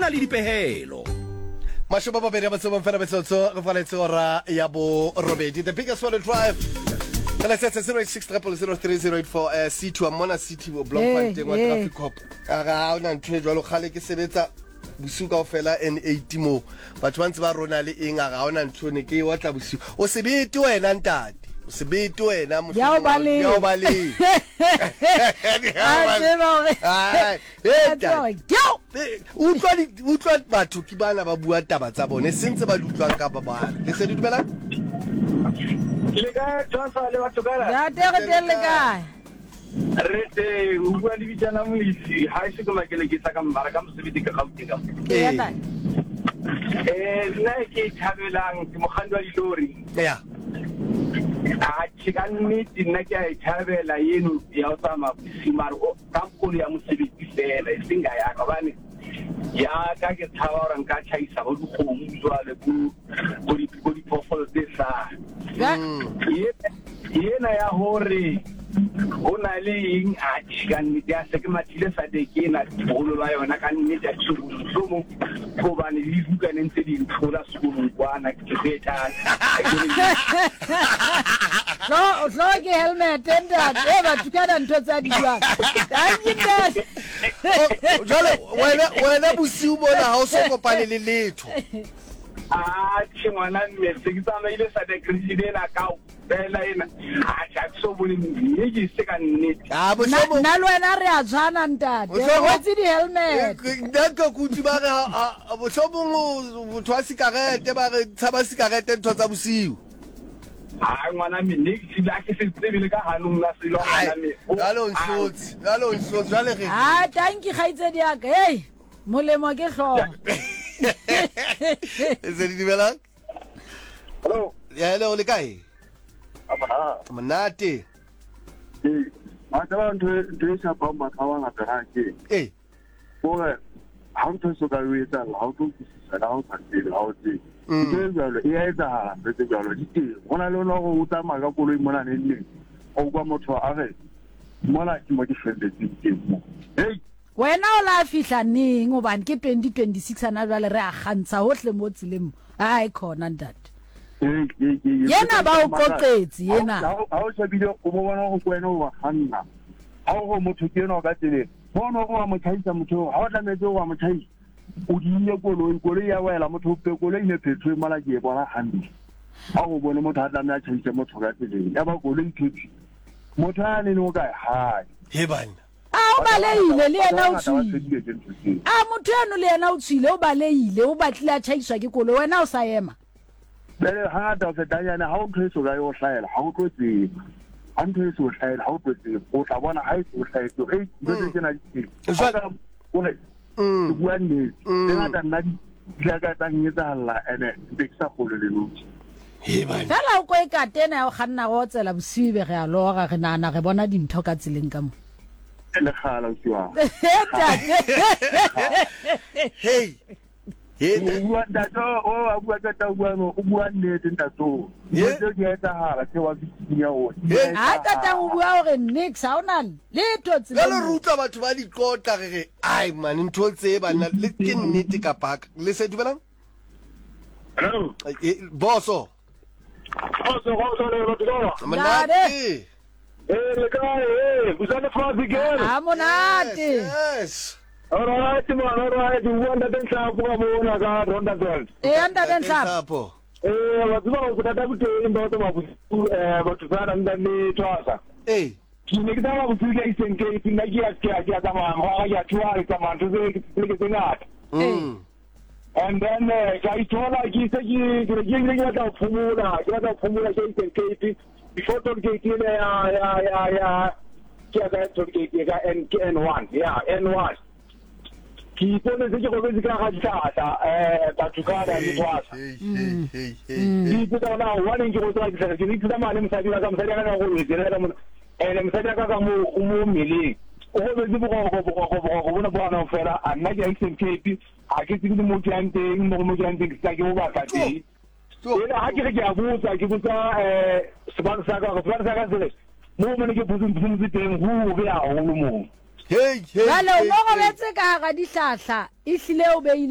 na le dipehelo. Mashoba ba bere ba tsoma fela betsotso re faletse ora ya bo robedi. The biggest one to drive. Kana setsa 086003084 C2 amona C2 o block fanteng wa traffic cop. Aga ona ntwe jwalo khale ke sebetsa busuka o fela N80 mo. Batho ba ntse ba rona le eng aga ona ntwe ne ke wa tla busu. O sebete wena ntate. O sebete wena mo. Ya o bale. Ya o bale. Utlwa batho ke bana ba bua taba tsa bone sentse ba utlwang ka ba bana le se di dumela le ka tshwasa le batho kana ya le ka re te o bua di bitana molisi ha se go makele ke sa ka mbara ka mosebedi ka gauteng ya nna ke thabelang ke mogandi wa dilori ya a tshikannete nna ke a thabela yeno ya o tsama simaro ka kolo ya mosebedi fela e singa ya ka bane ya ka ke thaba ora nka tšhaisa go dikgomo jwale go diphoofolo tse sa yena ya hore o na le eng a tshikannete ya se ke mathile sa de ke na bolo ba yona ka nnete ya tshumumo go bane le bukane ntse di nthola sekolo kwana ke feta no ke helmet enda ba tukana ntho tsa diwa jalo wena bosiu bona ha o so kopane le letho tshingwana mme se ke tsamaile sa de krisidena ka bela ena a so bone mme ke se ka nnete na le wena re a tshwana ntate o tse di helmet ndaka kutsi ba re bo sobong bo twa sigarete ba re tshaba sigarete ntho tsa bosiu ngwana mme ke sila ke se tsebile ka hanong la selo ngwana mme galo nshotsi jale re thank you gaitse di aka hey molemo ke hlogo se di belang hello ya hello le kae monate mataba ntho sa bomba ka wa ngata ke bore ha ntho so ka wetsa ha o tlo tsisa la o tsile ha o tsile ke jalo e etsa re tse jalo di teng ona le no go utama ka koloi mona ne nne o kwa motho a re mona ke mo di fendetse mo hey wena o la fihla neng o bane ke 2026 ana jwale re a gantsa hohle mo tsileng ai khona ntate yena ba o qoqetse yena ha o shebile o bona go kwena o hanna ha o go motho ke no ka tsele bona go wa mothaisa motho ha o tlametse go wa mothaisa o dinne koloi ya wela motho pe koloi ne petrol mala ke bona hanna ha o bona motho a tlamela tshise motho ka tsele ya ba koloi thuthi motho a ne no ka hai he bana o baleile le yena o tswile motho eno le yena o tswile o baleile o batlile a tšhaiswa ke koloi wena o sa ema bele hangata o fetanyana ha o ntho ga yo hlaela ha o tlo tseba ha ntho eso hlaela ha o tlo tseba o tla bona ha eso hlaetso ntho ke na di o le bua nnete ngata nna di ka tanyetsa halla ene ke sa kgolo le lotsi fela o ko e ka tena o ganna go tsela bosibe re a loga re nana re bona dintho ka tseleng ka mo le khala o tswa hey bua ntato o a bua ka ta bua no o bua nnete ntato ye ke etsa hala ke wa bitsinya o a tata o bua hore nix ha ona le totse le ruta batho ba di qota re ai man ntho tse bana le ke nnete ka paka le se dumelang hello boso le batho monate le kae busane France again monate yes alright man alright you want that hlapho ka bona ka Ronda Belt anda den hlapho batho ba go tata boteng ba batho ba nda le tswasa ke ne ke tla go tsika iseng ke nna ke ya tsamaya ga ya tshwara ka mantho se ke tsengata and then ga ithola ke se ke tla phumula ke iseng ke before to get in ya to get N1 N1 ki pone se go be ka ga tata batho ka da le twasa di puta na one ngi go tswa ke se ke tsama le mosadi ka go le dira mo mosadi ka mo mele o go be go bona bona fela a nna ke SMKP a ke tsile mo janteng ke sa ke go ba ka teng ena ha ke a botsa sebaka sa se mo mo ne ke botsa teng ho be a ho mo hey Vale o mo go betse ka ga dihlahla e hlile o beile